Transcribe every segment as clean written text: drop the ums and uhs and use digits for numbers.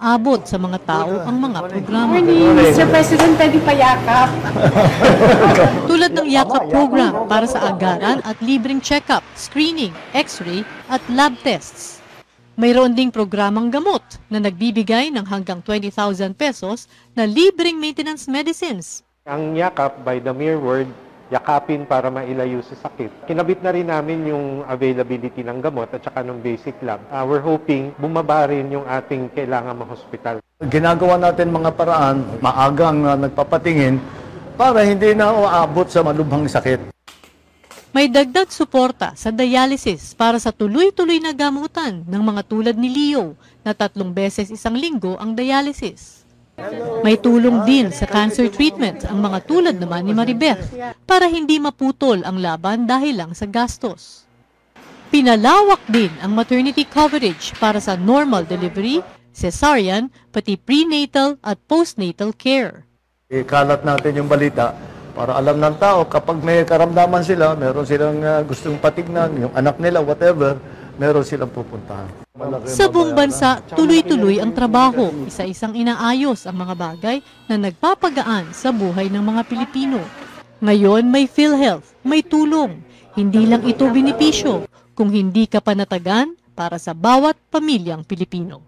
maabot sa mga tao ang mga programa. Morning, Mr. President, pwede payakap. Tulad ng Yakap program para sa agaran at libreng check-up, screening, x-ray at lab tests. Mayroon ding programang gamot na nagbibigay ng hanggang 20,000 pesos na libreng maintenance medicines. Ang yakap, by the mere word, yakapin para mailayo sa sakit. Kinabit na rin namin yung availability ng gamot at saka ng basic lab. We're hoping bumaba rin yung ating kailangan ma-hospital. Ginagawa natin mga paraan, maagang nagpapatingin para hindi na uabot sa malubhang sakit. May dagdag suporta sa dialysis para sa tuloy-tuloy na gamutan ng mga tulad ni Leo na 3 beses isang linggo ang dialysis. May tulong din sa cancer treatment ang mga tulad naman ni Maribeth para hindi maputol ang laban dahil lang sa gastos. Pinalawak din ang maternity coverage para sa normal delivery, cesarean, pati prenatal at postnatal care. Ikalat natin yung balita para alam ng tao kapag may karamdaman sila, meron silang gustong patignan, yung anak nila, whatever, meron silang pupuntahan. Sa buong bansa, tuloy-tuloy ang trabaho. Isa-isang inaayos ang mga bagay na nagpapagaan sa buhay ng mga Pilipino. Ngayon may PhilHealth, may tulong. Hindi lang ito benepisyo, kung hindi ka panatagan para sa bawat pamilyang Pilipino.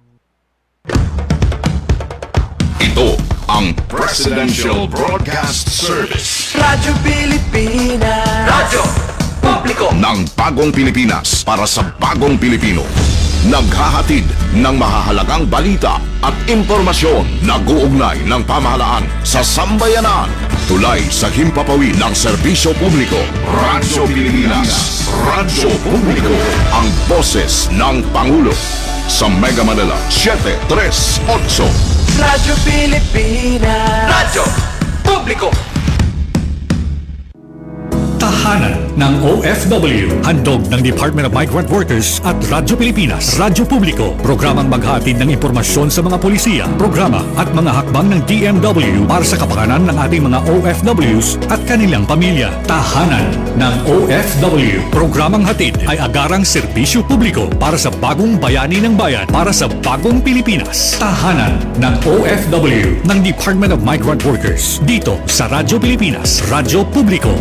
Ito ang Presidential Broadcast Service. Radyo Pilipinas. Radyo Publiko ng bagong Pilipinas para sa bagong Pilipino. Naghahatid ng mahahalagang balita at impormasyon na guugnay ng pamahalaan sa sambayanan. Tulay sa himpapawid ng serbisyo publiko. Radyo Pilipinas. Radyo Publiko. Ang boses ng Pangulo. Sa Mega Manila 738. Radyo Pilipinas. Radyo Publiko. Tahanan ng OFW, handog ng Department of Migrant Workers at Radyo Pilipinas, Radyo Publiko, programang maghatid ng impormasyon sa mga polisiya, programa at mga hakbang ng DMW para sa kapakanan ng ating mga OFWs at kanilang pamilya. Tahanan ng OFW, programang hatid ay agarang serbisyo publiko para sa bagong bayani ng bayan, para sa bagong Pilipinas. Tahanan ng OFW ng Department of Migrant Workers, dito sa Radyo Pilipinas, Radyo Publiko.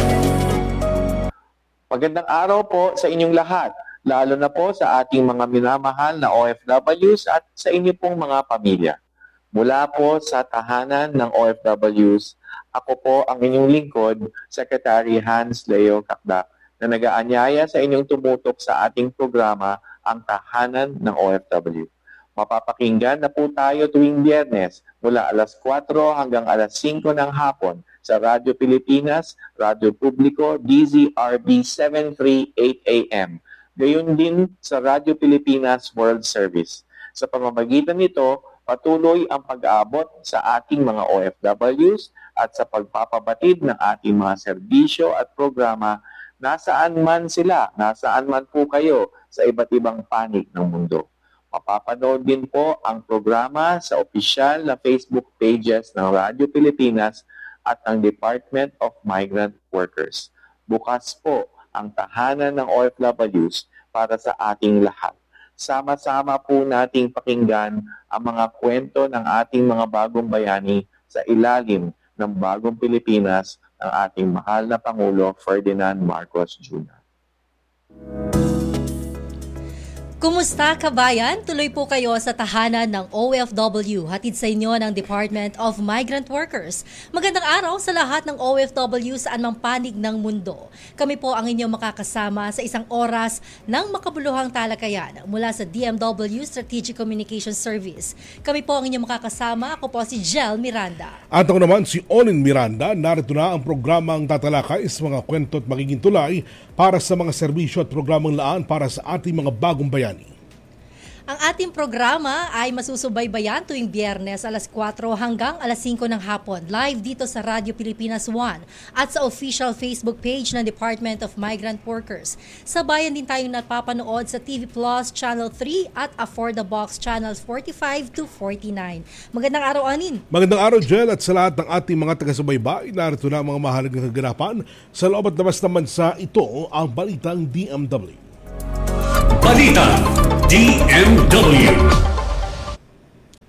Magandang araw po sa inyong lahat, lalo na po sa ating mga minamahal na OFWs at sa inyo pong mga pamilya. Mula po sa tahanan ng OFWs, ako po ang inyong lingkod, Secretary Hans Leo Kakdak, na nag-aanyaya sa inyong tumutok sa ating programa, ang Tahanan ng OFW. Mapapakinggan na po tayo tuwing Biyernes mula alas 4 hanggang alas 5 ng hapon sa Radyo Pilipinas, Radyo Publiko, DZRB 738 AM. Gayon din sa Radyo Pilipinas World Service. Sa pamamagitan nito, patuloy ang pag-aabot sa ating mga OFWs at sa pagpapabatid ng ating mga serbisyo at programa nasaan man sila, nasaan man po kayo sa iba't ibang panig ng mundo. Mapapanood din po ang programa sa opisyal na Facebook pages ng Radyo Pilipinas at ng Department of Migrant Workers. Bukas po ang tahanan ng OFWs para sa ating lahat. Sama-sama po nating pakinggan ang mga kwento ng ating mga bagong bayani sa ilalim ng bagong Pilipinas ng ating mahal na Pangulo Ferdinand Marcos Jr. Kumusta kabayan? Tuloy po kayo sa tahanan ng OFW. Hatid sa inyo ng Department of Migrant Workers. Magandang araw sa lahat ng OFW saan mang panig ng mundo. Kami po ang inyong makakasama sa isang oras ng makabuluhang talakayan mula sa DMW Strategic Communication Service. Kami po ang inyong makakasama. Ako po si Jel Miranda. At ako naman si Olin Miranda. Narito na ang programang tatalakay sa mga kwento at magiging tulay para sa mga serbisyo at programang laan para sa ating mga bagong bayani. Ang ating programa ay masusubaybayan tuwing Biyernes alas 4 hanggang alas 5 ng hapon. Live dito sa Radyo Pilipinas 1 at sa official Facebook page ng Department of Migrant Workers. Sabayan din tayong napapanood sa TV Plus Channel 3 at For the Box Channels 45 to 49. Magandang araw, Anin. Magandang araw, Jel, at sa lahat ng ating mga taga-subaybay, narito na ang mga mahalagang kaganapan sa loob at labas ng bansa. Ito ang Balitang DMW. Balita DMW.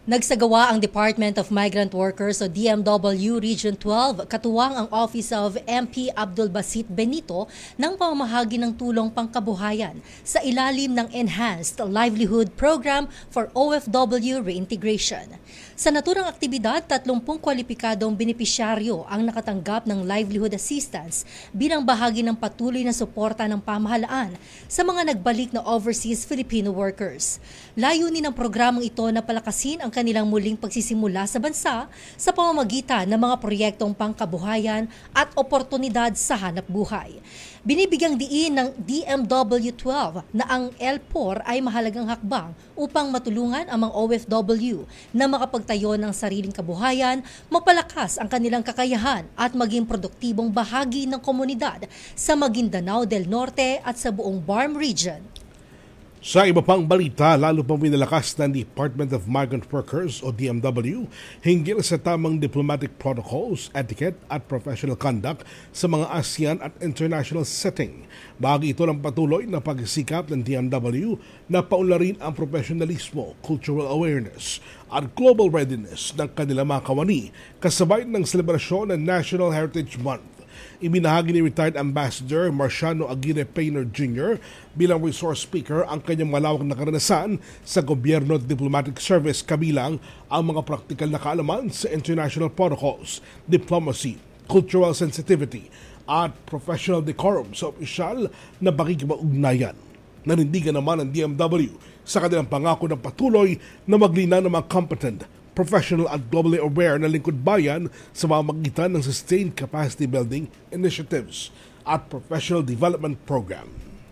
Nagsagawa ang Department of Migrant Workers o DMW Region 12 katuwang ang Office of MP Abdul Basit Benito ng pamamahagi ng tulong pangkabuhayan sa ilalim ng Enhanced Livelihood Program for OFW Reintegration. Sa naturang aktibidad, 30 kwalipikadong benepisyaryo ang nakatanggap ng livelihood assistance bilang bahagi ng patuloy na suporta ng pamahalaan sa mga nagbalik na overseas Filipino workers. Layunin ng programang ito na palakasin ang kanilang muling pagsisimula sa bansa sa pamamagitan ng mga proyektong pangkabuhayan at oportunidad sa hanap buhay. Binibigyang diin ng DMW 12 na ang L4 ay mahalagang hakbang upang matulungan ang mga OFW na makapagtayo ng sariling kabuhayan, magpalakas ang kanilang kakayahan at maging produktibong bahagi ng komunidad sa Maguindanao del Norte at sa buong BARM region. Sa iba pang balita, lalo pang pinalakas ng Department of Migrant Workers o DMW hinggil sa tamang diplomatic protocols, etiquette at professional conduct sa mga ASEAN at international setting. Bahagi ito ng patuloy na pagsisikap ng DMW na paunlarin ang professionalismo, cultural awareness at global readiness ng kanilang mga kawani kasabay ng selebrasyon ng National Heritage Month. Ibinahagi ni retired Ambassador Marciano Aguirre Painter Jr. bilang resource speaker ang kanyang malawak na karanasan sa gobyerno at diplomatic service kabilang ang mga praktikal na kaalaman sa international protocols, diplomacy, cultural sensitivity at professional decorum sa opisyal na pakikipag-ugnayan. Nanindigan naman ang DMW sa kanilang pangako ng patuloy na maglina ng mga competent, professional at globally aware na lingkod bayan sa pamamagitan ng sustained capacity building initiatives at professional development program.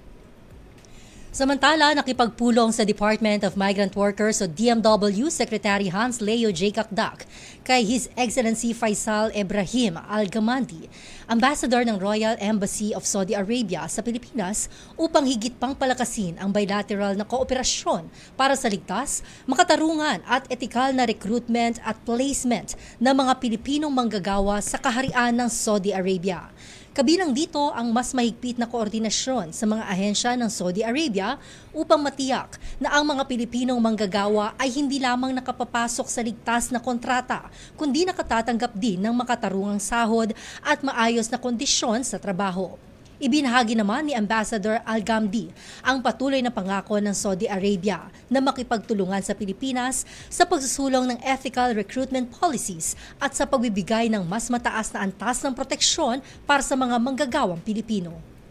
Samantala, nakipagpulong sa Department of Migrant Workers o DMW Secretary Hans Leo J. Kakdak kay His Excellency Faisal Ibrahim Al-Gamandi, Ambassador ng Royal Embassy of Saudi Arabia sa Pilipinas upang higit pang palakasin ang bilateral na kooperasyon para sa ligtas, makatarungan at etikal na recruitment at placement ng mga Pilipinong manggagawa sa kaharian ng Saudi Arabia. Kabilang dito ang mas mahigpit na koordinasyon sa mga ahensya ng Saudi Arabia upang matiyak na ang mga Pilipinong manggagawa ay hindi lamang nakapapasok sa ligtas na kontrata, kundi nakatatanggap din ng makatarungang sahod at maayos na kondisyon sa trabaho. Ibinahagi naman ni Ambassador Al-Gamdi ang patuloy na pangako ng Saudi Arabia na makipagtulungan sa Pilipinas sa pagsusulong ng ethical recruitment policies at sa pagbibigay ng mas mataas na antas ng proteksyon para sa mga manggagawang Pilipino.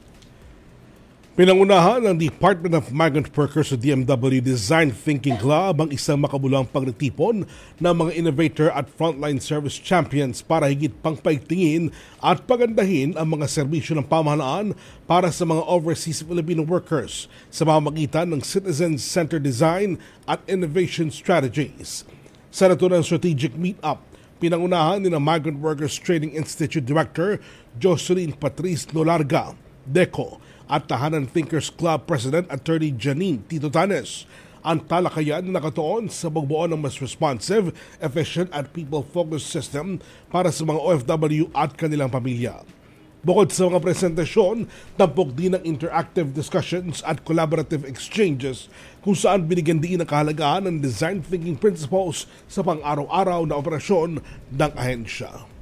Pinangunahan ng Department of Migrant Workers o DMW Design Thinking Club ang isang makabulang pagtitipon ng mga innovator at frontline service champions para higit pang paigtingin at pagandahin ang mga serbisyo ng pamahalaan para sa mga overseas Filipino workers sa pamamagitan ng citizen-centered design at innovation strategies. Sa naturang strategic meet-up, pinangunahan ni Migrant Workers Training Institute Director Jocelyn Patrice Nolarga, DECO, at Tahanan Thinkers Club President Attorney Janine Tito Tanes ang talakayan na nakatuon sa pagbuo ng mas responsive, efficient at people-focused system para sa mga OFW at kanilang pamilya. Bukod sa mga presentasyon, tampok din ng interactive discussions at collaborative exchanges kung saan binigyan din ang kahalagaan ng design thinking principles sa pang-araw-araw na operasyon ng ahensya.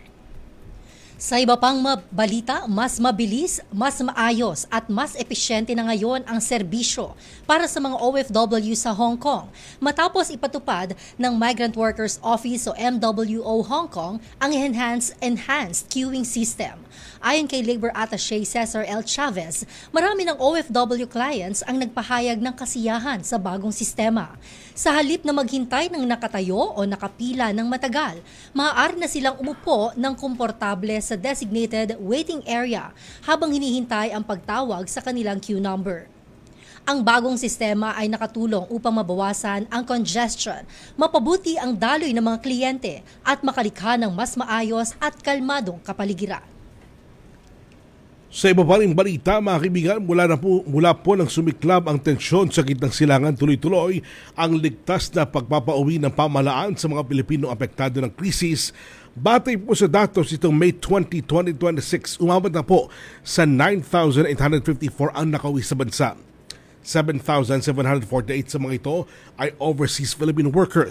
Sa iba pang balita, mas mabilis, mas maayos at mas epesyente na ngayon ang serbisyo para sa mga OFW sa Hong Kong matapos ipatupad ng Migrant Workers Office o MWO Hong Kong ang enhanced queuing system. Ayon kay Labor Attaché Cesar L. Chavez, marami ng OFW clients ang nagpahayag ng kasiyahan sa bagong sistema. Sa halip na maghintay ng nakatayo o nakapila ng matagal, maaari na silang umupo ng komportable sa designated waiting area habang hinihintay ang pagtawag sa kanilang queue number. Ang bagong sistema ay nakatulong upang mabawasan ang congestion, mapabuti ang daloy ng mga kliyente at makalikha ng mas maayos at kalmadong kapaligiran. Sa iba pa rin balita, mga kaibigan, mula po nang sumiklab ang tensyon sa gitnang silangan, tuloy-tuloy ang ligtas na pagpapauwi ng pamahalaan sa mga Pilipinong apektado ng krisis. Batay po sa datos itong May 20, 2026, umabot na po sa 9,854 ang nakauwi sa bansa. 7,748 sa mga ito ay overseas Filipino workers.